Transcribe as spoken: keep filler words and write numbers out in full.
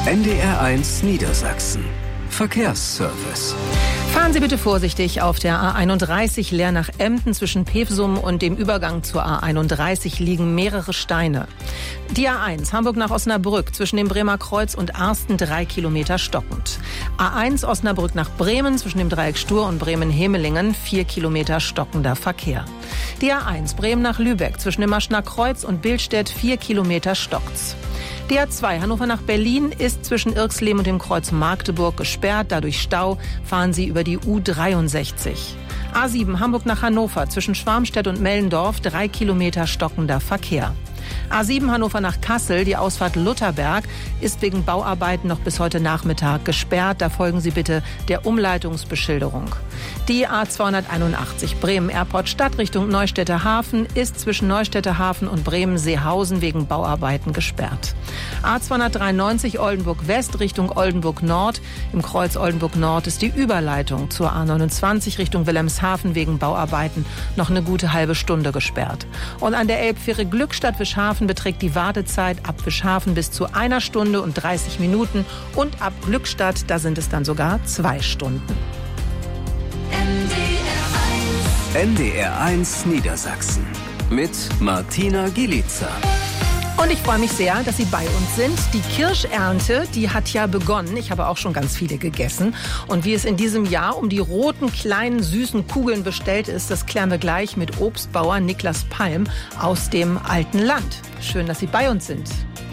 N D R eins Niedersachsen. Verkehrsservice. Fahren Sie bitte vorsichtig auf der A einunddreißig leer nach Emden. Zwischen Pevsum und dem Übergang zur A einunddreißig liegen mehrere Steine. Die A eins Hamburg nach Osnabrück zwischen dem Bremer Kreuz und Arsten drei Kilometer stockend. A eins Osnabrück nach Bremen zwischen dem Dreieck Stur und Bremen-Hemelingen vier Kilometer stockender Verkehr. Die A eins Bremen nach Lübeck zwischen dem Maschner Kreuz und Billstedt vier Kilometer stockt's. Die A zwei Hannover nach Berlin ist zwischen Irxleben und dem Kreuz Magdeburg gesperrt. Dadurch Stau. Fahren Sie über die U dreiundsechzig. A sieben Hamburg nach Hannover zwischen Schwarmstedt und Mellendorf drei Kilometer stockender Verkehr. A sieben Hannover nach Kassel, die Ausfahrt Lutherberg, ist wegen Bauarbeiten noch bis heute Nachmittag gesperrt. Da folgen Sie bitte der Umleitungsbeschilderung. Die A zweihunderteinundachtzig Bremen Airport Stadt Richtung Neustädter Hafen ist zwischen Neustädter Hafen und Bremen-Seehausen wegen Bauarbeiten gesperrt. A zweihundertdreiundneunzig Oldenburg West Richtung Oldenburg Nord. Im Kreuz Oldenburg Nord ist die Überleitung zur A neunundzwanzig Richtung Wilhelmshaven wegen Bauarbeiten noch eine gute halbe Stunde gesperrt. Und an der Elbfähre Glückstadt-Wischhafen beträgt die Wartezeit ab Wischhafen bis zu einer Stunde und dreißig Minuten und ab Glückstadt, da sind es dann sogar zwei Stunden. N D R eins Niedersachsen mit Martina Gielica. Und ich freue mich sehr, dass Sie bei uns sind. Die Kirschernte, die hat ja begonnen. Ich habe auch schon ganz viele gegessen. Und wie es in diesem Jahr um die roten, kleinen, süßen Kugeln bestellt ist, das klären wir gleich mit Obstbauer Niklas Palm aus dem alten Land. Schön, dass Sie bei uns sind.